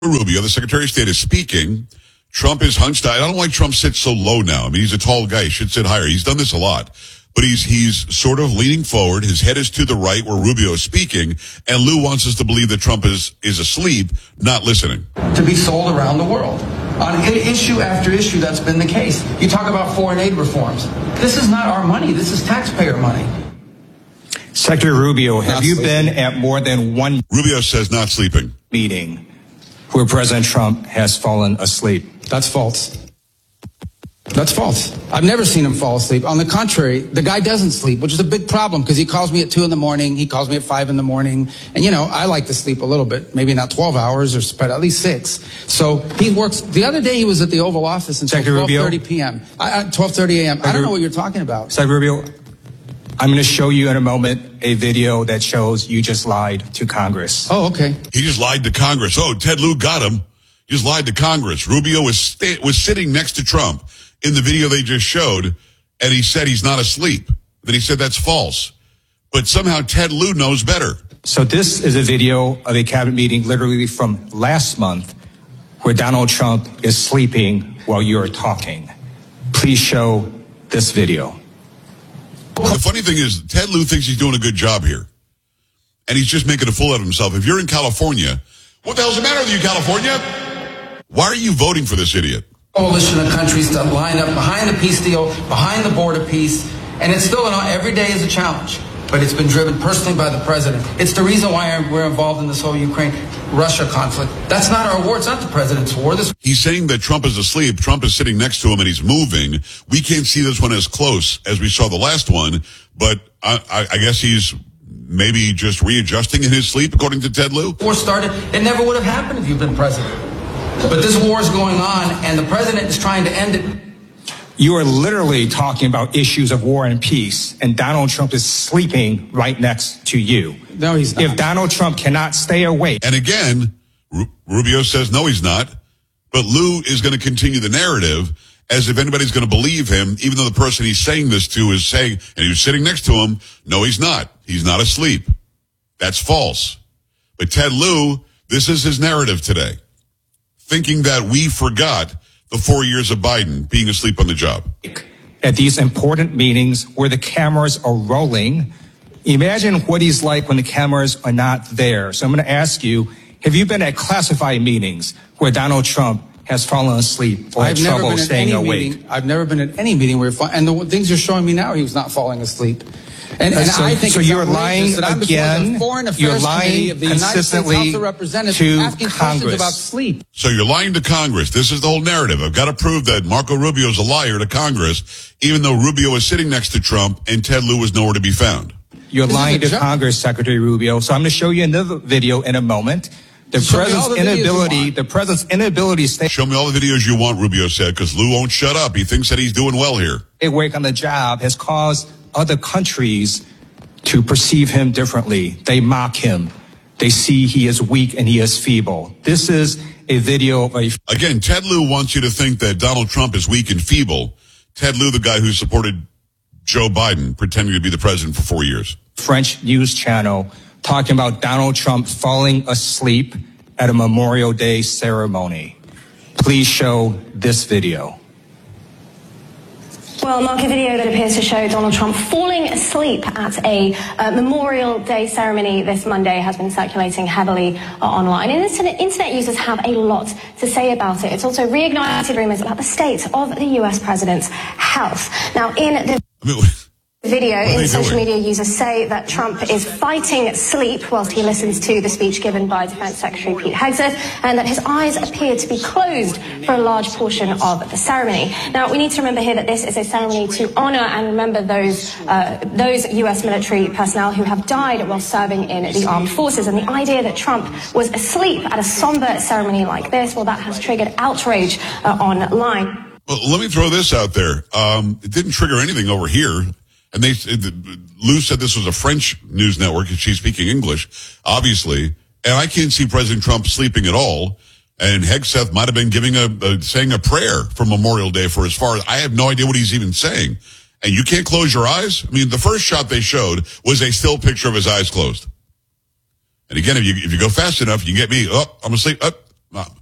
Rubio, the Secretary of State, is speaking. Trump is hunched out. I don't know why Trump sits so low now. I mean, he's a tall guy. He should sit higher. He's done this a lot. But he's sort of leaning forward. His head is to the right where Rubio is speaking. And Lou wants us to believe that Trump is asleep, not listening. To be sold around the world. On issue after issue, that's been the case. You talk about foreign aid reforms. This is not our money. This is taxpayer money. Secretary Rubio, have you been at more than one Rubio says not sleeping meeting where President Trump has fallen asleep? That's false. That's false. I've never seen him fall asleep. On the contrary, the guy doesn't sleep, which is a big problem because he calls me at 2 a.m. He calls me at 5 a.m. And, I like to sleep a little bit, maybe not 12 hours, but at least 6. So he works. The other day he was at the Oval Office until 12:30 p.m. 12:30 a.m. I don't know what you're talking about. Secretary Rubio, I'm going to show you in a moment a video that shows you just lied to Congress. Oh, okay. He just lied to Congress. Oh, Ted Lieu got him. He just lied to Congress. Rubio was sitting next to Trump in the video they just showed, and he said he's not asleep. Then he said that's false. But somehow Ted Lieu knows better. So this is a video of a cabinet meeting literally from last month where Donald Trump is sleeping while you're talking. Please show this video. The funny thing is, Ted Lieu thinks he's doing a good job here. And he's just making a fool out of himself. If you're in California, what the hell's the matter with you, California? Why are you voting for this idiot? Coalition of countries to line up behind the peace deal, behind the border peace, and it's still every day is a challenge. But it's been driven personally by the president. It's the reason why we're involved in this whole Ukraine-Russia conflict. That's not our war. It's not the president's war. He's saying that Trump is asleep. Trump is sitting next to him and he's moving. We can't see this one as close as we saw the last one, but I guess he's maybe just readjusting in his sleep, according to Ted Lieu. War started. It never would have happened if you've been president. But this war is going on, and the president is trying to end it. You are literally talking about issues of war and peace, and Donald Trump is sleeping right next to you. No, he's not. If Donald Trump cannot stay awake. And again, Rubio says no, he's not. But Lieu is going to continue the narrative as if anybody's going to believe him, even though the person he's saying this to is saying, and he was sitting next to him, no, he's not. He's not asleep. That's false. But Ted Lieu, this is his narrative today, thinking that we forgot the 4 years of Biden being asleep on the job. At these important meetings where the cameras are rolling, imagine what he's like when the cameras are not there. So I'm going to ask you, have you been at classified meetings where Donald Trump has fallen asleep or had trouble staying awake? I've never been at any meeting where, and the things you're showing me now, he was not falling asleep. And so, I think so you're lying again. You're lying consistently to Congress about sleep. So you're lying to Congress. This is the whole narrative. I've got to prove that Marco Rubio is a liar to Congress, even though Rubio was sitting next to Trump and Ted Lieu was nowhere to be found. You're lying to Congress, Secretary Rubio. So I'm going to show you another video in a moment. The president's inability to stay Show me all the videos you want, Rubio said, because Lieu won't shut up. He thinks that he's doing well here. Awake on the job has caused other countries to perceive him differently. They mock him. They see he is weak and he is feeble. This is a video of Again, Ted Lieu wants you to think that Donald Trump is weak and feeble. Ted Lieu, the guy who supported Joe Biden, pretending to be the president for 4 years. French news channel talking about Donald Trump falling asleep at a Memorial Day ceremony. Please show this video. Well, Mark, a video that appears to show Donald Trump falling asleep at a Memorial Day ceremony this Monday has been circulating heavily online. And internet users have a lot to say about it. It's also reignited rumors about the state of the U.S. president's health. Now, in the video, social media users say that Trump is fighting sleep whilst he listens to the speech given by Defense Secretary Pete Hegseth, and that his eyes appear to be closed for a large portion of the ceremony. Now, we need to remember here that this is a ceremony to honor and remember those U.S. military personnel who have died while serving in the armed forces. And the idea that Trump was asleep at a somber ceremony like this, well, that has triggered outrage online. Well, let me throw this out there. It didn't trigger anything over here. And Lieu said this was a French news network, and she's speaking English, obviously. And I can't see President Trump sleeping at all. And Hegseth might have been saying a prayer for Memorial Day for as far as I have no idea what he's even saying. And you can't close your eyes. I mean, the first shot they showed was a still picture of his eyes closed. And again, if you go fast enough, you get me. Oh, I'm asleep. Oh,